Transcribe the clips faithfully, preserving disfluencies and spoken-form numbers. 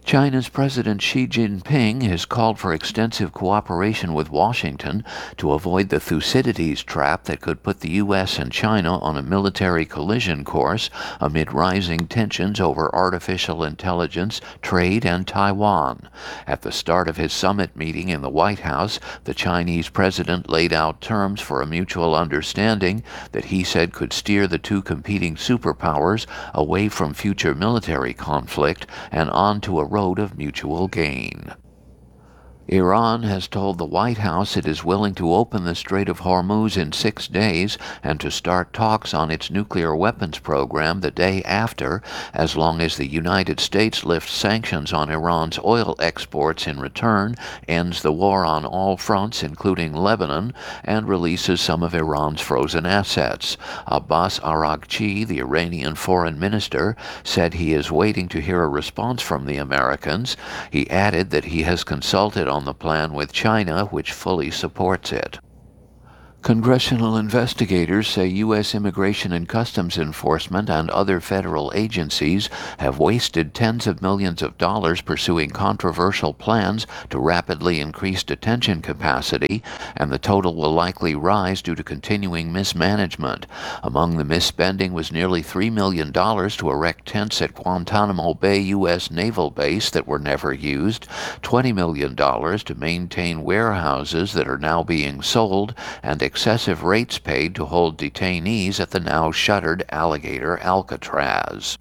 China's President Xi Jinping has called for extensive cooperation with Washington to avoid the Thucydides trap that could put the U S and China on a military collision course amid rising tensions over artificial intelligence, trade, and Taiwan. At the start of his summit meeting in the White House, the Chinese president laid out terms for a mutual understanding that he said could steer the two competing superpowers away from future military conflict and onto a road of mutual gain. Iran has told the White House it is willing to open the Strait of Hormuz in six days and to start talks on its nuclear weapons program the day after, as long as the United States lifts sanctions on Iran's oil exports in return, ends the war on all fronts including Lebanon, and releases some of Iran's frozen assets. Abbas Araghchi, the Iranian foreign minister, said he is waiting to hear a response from the Americans. He added that he has consulted on the plan with China, which fully supports it. Congressional investigators say U S Immigration and Customs Enforcement and other federal agencies have wasted tens of millions of dollars pursuing controversial plans to rapidly increase detention capacity, and the total will likely rise due to continuing mismanagement. Among the misspending was nearly three million dollars to erect tents at Guantanamo Bay U S Naval Base that were never used, twenty million dollars to maintain warehouses that are now being sold, and excessive rates paid to hold detainees at the now shuttered Alligator Alcatraz.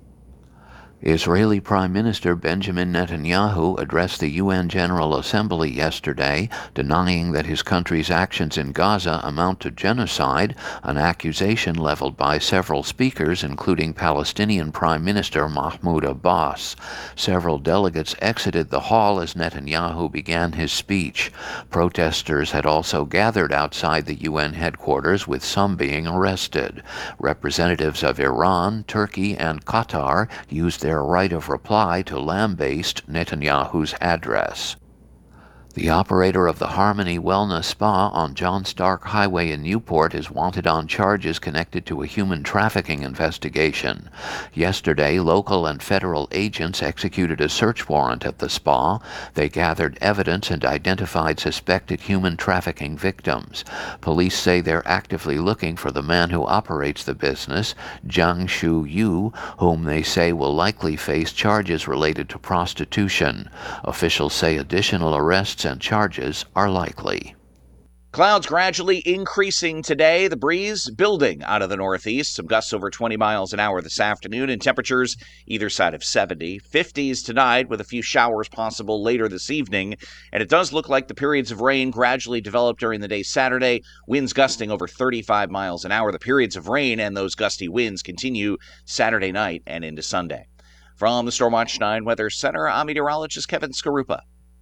Israeli Prime Minister Benjamin Netanyahu addressed the U N General Assembly yesterday, denying that his country's actions in Gaza amount to genocide, an accusation leveled by several speakers, including Palestinian Prime Minister Mahmoud Abbas. Several delegates exited the hall as Netanyahu began his speech. Protesters had also gathered outside the U N headquarters, with some being arrested. Representatives of Iran, Turkey, and Qatar used their their right of reply to lambaste Netanyahu's address. The operator of the Harmony Wellness Spa on John Stark Highway in Newport is wanted on charges connected to a human trafficking investigation. Yesterday, local and federal agents executed a search warrant at the spa. They gathered evidence and identified suspected human trafficking victims. Police say they're actively looking for the man who operates the business, Jiang Shu Yu, whom they say will likely face charges related to prostitution. Officials say additional arrests and charges are likely. Clouds gradually increasing today. The breeze building out of the northeast. Some gusts over twenty miles an hour this afternoon, and temperatures either side of seventy. fifties tonight with a few showers possible later this evening. And it does look like the periods of rain gradually develop during the day Saturday. Winds gusting over thirty-five miles an hour. The periods of rain and those gusty winds continue Saturday night and into Sunday. From the Stormwatch nine Weather Center, I'm meteorologist Kevin Skarupa.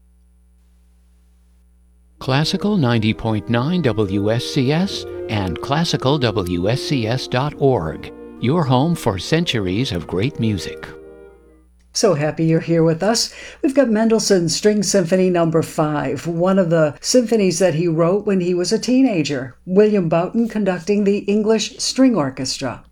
Classical ninety point nine W S C S and classical W S C S dot org. Your home for centuries of great music. So happy you're here with us. We've got Mendelssohn's String Symphony Number five, one of the symphonies that he wrote when he was a teenager. William Boughton conducting the English String Orchestra.